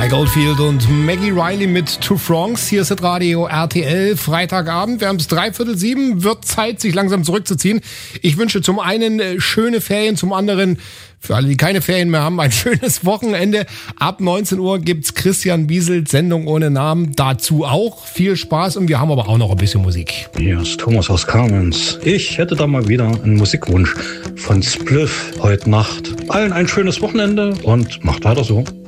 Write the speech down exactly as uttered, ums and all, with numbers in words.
Mike Oldfield und Maggie Riley mit Two Frongs. Hier ist das Radio R T L, Freitagabend. Wir haben es dreiviertel sieben, wird Zeit, sich langsam zurückzuziehen. Ich wünsche zum einen schöne Ferien, zum anderen, für alle, die keine Ferien mehr haben, ein schönes Wochenende. Ab neunzehn Uhr gibt's Christian Biesels Sendung ohne Namen. Dazu auch viel Spaß und wir haben aber auch noch ein bisschen Musik. Hier ist Thomas aus Kamenz. Ich hätte da mal wieder einen Musikwunsch von Spliff heute Nacht. Allen ein schönes Wochenende und macht weiter so.